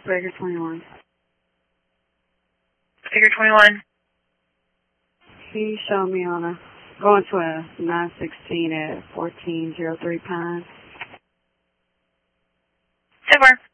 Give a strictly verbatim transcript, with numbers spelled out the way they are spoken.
Breaker twenty-one. Breaker twenty-one. He showed me on a, going to a nine sixteen at fourteen oh three Pine. Over.